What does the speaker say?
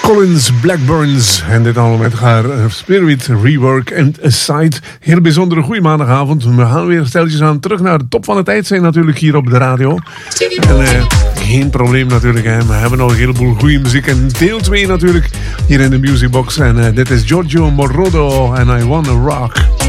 Collins Blackburns en dit allemaal met haar Spirit, Rework en Aside. Heel bijzondere goede maandagavond. We gaan weer steltjes aan terug naar de top van de tijd zijn natuurlijk hier op de radio. En geen probleem natuurlijk, hè. We hebben nog een heleboel goede muziek en deel 2 natuurlijk hier in de Musicbox. En dit is Giorgio Moroder en I Wanna Rock.